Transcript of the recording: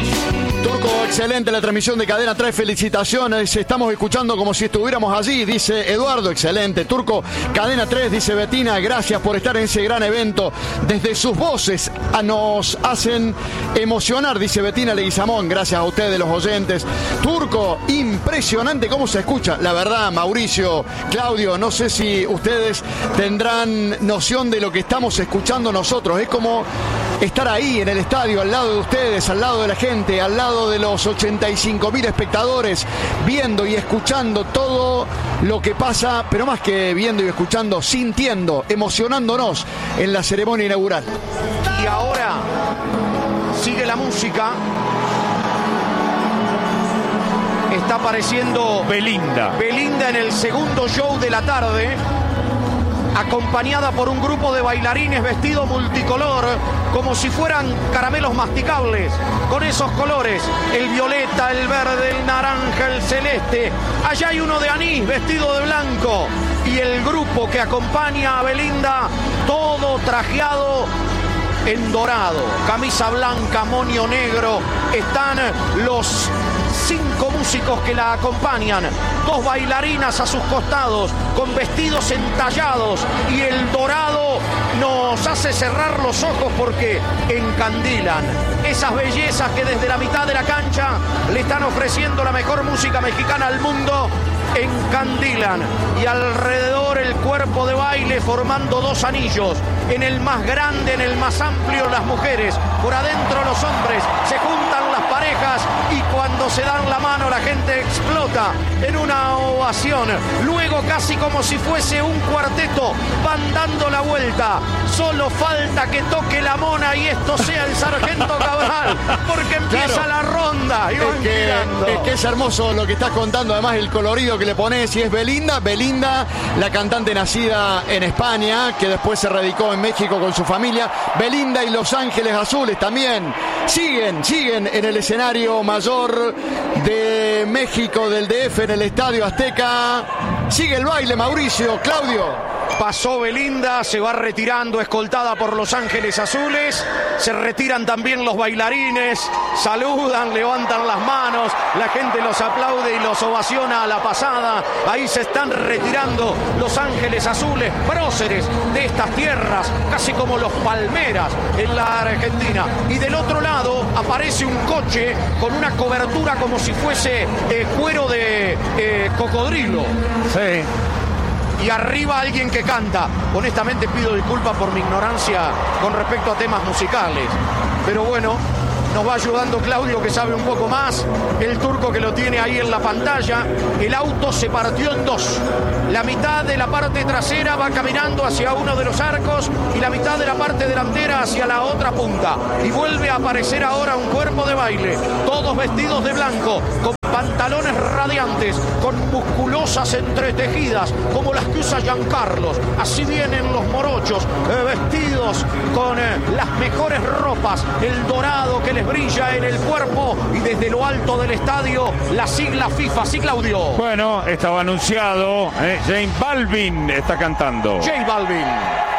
Turco, excelente la transmisión de Cadena 3, felicitaciones, estamos escuchando como si estuviéramos allí, dice Eduardo, excelente. Turco, Cadena 3, dice Betina, gracias por estar en ese gran evento. Desde sus voces nos hacen emocionar, dice Betina Leguizamón, gracias a ustedes los oyentes. Turco, impresionante cómo se escucha. La verdad, Mauricio, Claudio, no sé si ustedes tendrán noción de lo que estamos escuchando nosotros. Es como estar ahí en el estadio, al lado de ustedes, al lado de la gente, al lado de los 85.000 espectadores, viendo y escuchando todo lo que pasa, pero más que viendo y escuchando, sintiendo, emocionándonos en la ceremonia inaugural. Y ahora sigue la música. Está apareciendo Belinda. Belinda en el segundo show de la tarde, acompañada por un grupo de bailarines vestido multicolor, como si fueran caramelos masticables, con esos colores, el violeta, el verde, el naranja, el celeste. Allá hay uno de anís vestido de blanco, y el grupo que acompaña a Belinda, todo trajeado en dorado, camisa blanca, moño negro. Están los 5 músicos que la acompañan, 2 bailarinas a sus costados con vestidos entallados, y el dorado nos hace cerrar los ojos porque encandilan esas bellezas que desde la mitad de la cancha le están ofreciendo la mejor música mexicana al mundo. Encandilan, y alrededor el cuerpo de baile formando 2 anillos, en el más grande, en el más amplio las mujeres, por adentro los hombres, se juntan las parejas, y cuando se dan la mano la gente explota en una ovación. Luego, casi como si fuese un cuarteto, van dando la vuelta. Solo falta que toque la mona y esto sea el Sargento Cabral, porque empieza la ronda y van girando. Es que es hermoso lo que estás contando, además el colorido que le pones. Y es Belinda, la cantante nacida en España, que después se radicó en México con su familia. Belinda y Los Ángeles Azules también siguen en el escenario mayor de México, del DF, en el Estadio Azteca. Sigue el baile, Mauricio, Claudio. Pasó Belinda, se va retirando, escoltada por Los Ángeles Azules. Se retiran también los bailarines, saludan, levantan las manos, la gente los aplaude y los ovaciona a la pasada. Ahí se están retirando Los Ángeles Azules, próceres de estas tierras, casi como los Palmeras en la Argentina. Y del otro lado aparece un coche con una cobertura como si fuese cuero de cocodrilo. Sí. Y arriba alguien que canta. Honestamente pido disculpas por mi ignorancia con respecto a temas musicales, pero bueno, nos va ayudando Claudio, que sabe un poco más, el Turco que lo tiene ahí en la pantalla. El auto se partió en 2. La mitad de la parte trasera va caminando hacia uno de los arcos y la mitad de la parte delantera hacia la otra punta. Y vuelve a aparecer ahora un cuerpo de baile, todos vestidos de blanco, con pantalones radiantes, con musculosas entretejidas, como las que usa Giancarlos. Así vienen los morochos, vestidos con las mejores ropas, el dorado que les brilla en el cuerpo, y desde lo alto del estadio la sigla FIFA. Sí, Claudio. Bueno, estaba anunciado, J Balvin está cantando. J Balvin.